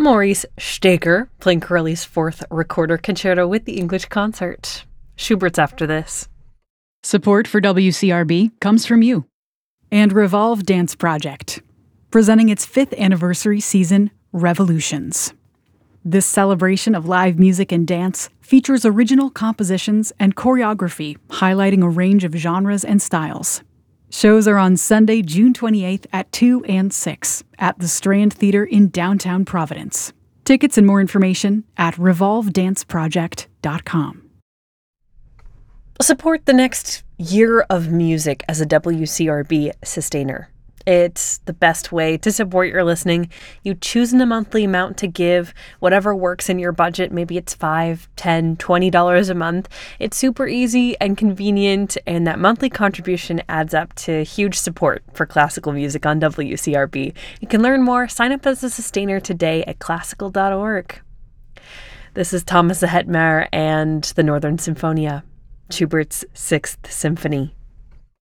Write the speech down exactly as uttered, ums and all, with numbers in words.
Maurice Staker playing Corelli's fourth recorder concerto with the English Concert. Schubert's after this. Support for W C R B comes from you. And Revolve Dance Project, presenting its fifth anniversary season, Revolutions. This celebration of live music and dance features original compositions and choreography highlighting a range of genres and styles. Shows are on Sunday, June twenty-eighth at two and six at the Strand Theater in downtown Providence. Tickets and more information at revolve dance project dot com. Support the next year of music as a W C R B sustainer. It's the best way to support your listening. You choose a monthly amount to give, whatever works in your budget. Maybe it's five, ten, twenty dollars a month. It's super easy and convenient, and that monthly contribution adds up to huge support for classical music on W C R B. You can learn more. Sign up as a sustainer today at classical dot org. This is Thomas Hetmar and the Northern Symphonia, Schubert's Sixth Symphony.